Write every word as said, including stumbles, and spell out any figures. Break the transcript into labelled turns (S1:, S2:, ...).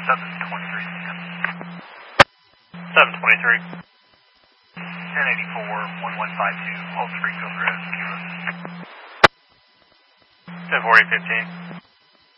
S1: seven twenty-three.
S2: seven twenty-three.
S1: ten eighty-four, one one five two, Old Springfield Road, Cuba.
S2: ten forty fifteen.